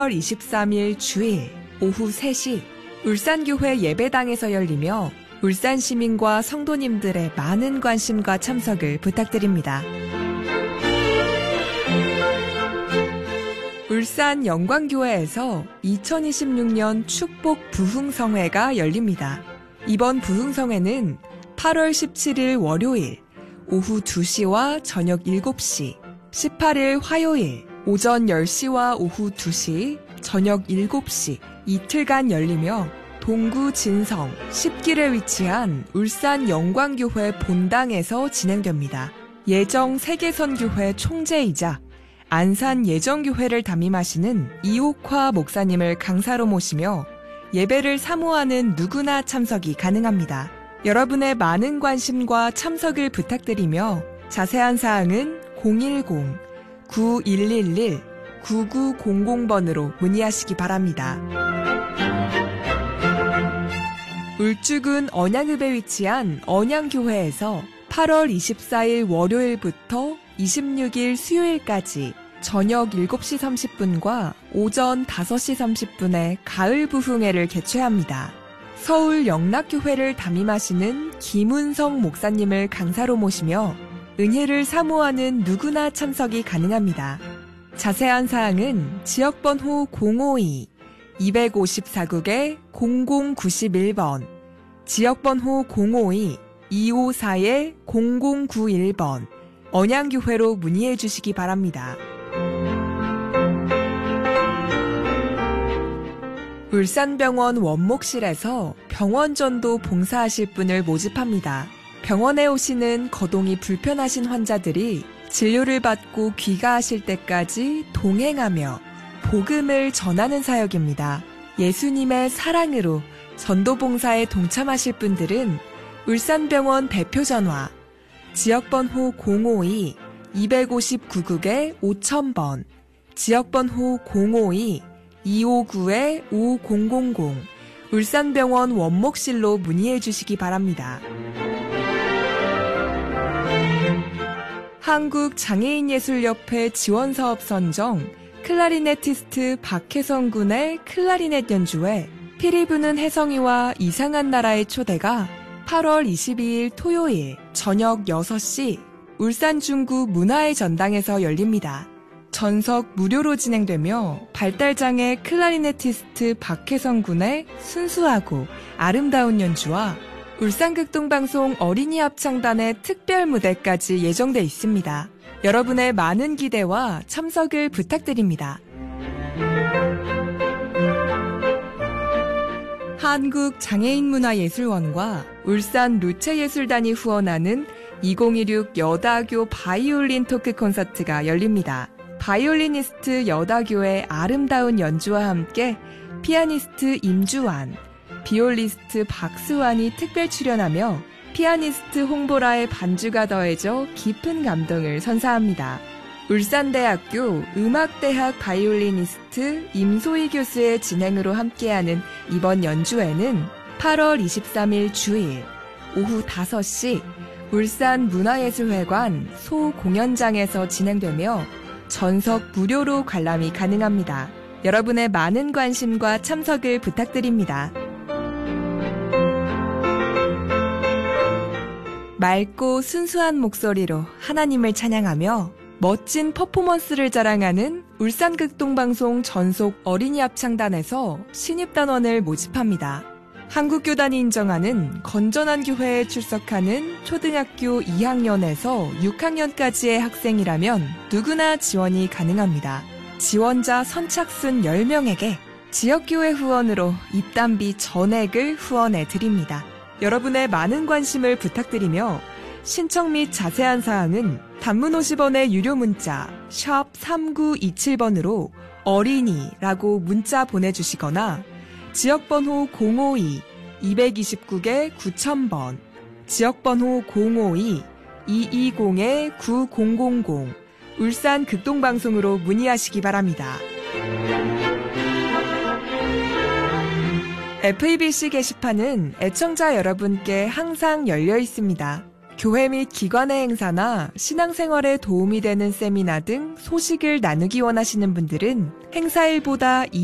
23일 주일 오후 3시 울산교회 예배당에서 열리며 울산 시민과 성도님들의 많은 관심과 참석을 부탁드립니다. 울산 영광교회에서 2026년 축복 부흥성회가 열립니다. 이번 부흥성회는 8월 17일 월요일 오후 2시와 저녁 7시, 18일 화요일 오전 10시와 오후 2시, 저녁 7시 이틀간 열리며 동구 진성 10길에 위치한 울산 영광교회 본당에서 진행됩니다. 예정 세계선교회 총재이자 안산 예정교회를 담임하시는 이옥화 목사님을 강사로 모시며 예배를 사모하는 누구나 참석이 가능합니다. 여러분의 많은 관심과 참석을 부탁드리며 자세한 사항은 010-9111-9900번으로 문의하시기 바랍니다. 울주군 언양읍에 위치한 언양교회에서 8월 24일 월요일부터 26일 수요일까지 저녁 7시 30분과 오전 5시 30분에 가을 부흥회를 개최합니다. 서울 영락교회를 담임하시는 김운성 목사님을 강사로 모시며 은혜를 사모하는 누구나 참석이 가능합니다. 자세한 사항은 지역번호 052-254국에 0091번, 지역번호 052-254-0091번, 언양교회로 문의해 주시기 바랍니다. 울산병원 원목실에서 병원전도 봉사하실 분을 모집합니다. 병원에 오시는 거동이 불편하신 환자들이 진료를 받고 귀가하실 때까지 동행하며 복음을 전하는 사역입니다. 예수님의 사랑으로 전도봉사에 동참하실 분들은 울산병원 대표전화 지역번호 052-259국에 5000번, 지역번호 052-259-5000 울산병원 원목실로 문의해 주시기 바랍니다. 한국장애인예술협회 지원사업 선정 클라리네티스트 박혜성 군의 클라리넷 연주회 피리 부는 혜성이와 이상한 나라의 초대가 8월 22일 토요일 저녁 6시 울산 중구 문화의 전당에서 열립니다. 전석 무료로 진행되며 발달장애 클라리네티스트 박혜성 군의 순수하고 아름다운 연주와 울산극동방송 어린이 합창단의 특별 무대까지 예정돼 있습니다. 여러분의 많은 기대와 참석을 부탁드립니다. 한국장애인문화예술원과 울산 루체예술단이 후원하는 2016 여다교 바이올린 토크 콘서트가 열립니다. 바이올리니스트 여다교의 아름다운 연주와 함께 피아니스트 임주환, 비올리스트 박수환이 특별 출연하며 피아니스트 홍보라의 반주가 더해져 깊은 감동을 선사합니다. 울산대학교 음악대학 바이올리니스트 임소희 교수의 진행으로 함께하는 이번 연주회는 8월 23일 주일 오후 5시 울산 문화예술회관 소공연장에서 진행되며 전석 무료로 관람이 가능합니다. 여러분의 많은 관심과 참석을 부탁드립니다. 맑고 순수한 목소리로 하나님을 찬양하며 멋진 퍼포먼스를 자랑하는 울산극동방송 전속 어린이 합창단에서 신입단원을 모집합니다. 한국교단이 인정하는 건전한 교회에 출석하는 초등학교 2학년에서 6학년까지의 학생이라면 누구나 지원이 가능합니다. 지원자 선착순 10명에게 지역교회 후원으로 입단비 전액을 후원해 드립니다. 여러분의 많은 관심을 부탁드리며 신청 및 자세한 사항은 단문 50원의 유료 문자 샵 3927번으로 어린이라고 문자 보내주시거나 지역번호 052-229에 9000번, 지역번호 052-220-9000 울산 극동방송으로 문의하시기 바랍니다. FEBC 게시판은 애청자 여러분께 항상 열려 있습니다. 교회 및 기관의 행사나 신앙생활에 도움이 되는 세미나 등 소식을 나누기 원하시는 분들은 행사일보다